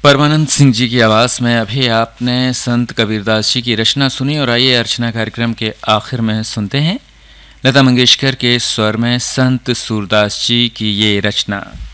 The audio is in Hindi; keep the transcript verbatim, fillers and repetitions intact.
परमानंद सिंह जी की आवाज़ में अभी आपने संत कबीरदास जी की रचना सुनी और आइए अर्चना कार्यक्रम के आखिर में सुनते हैं लता मंगेशकर के स्वर में संत सूरदास जी की ये रचना।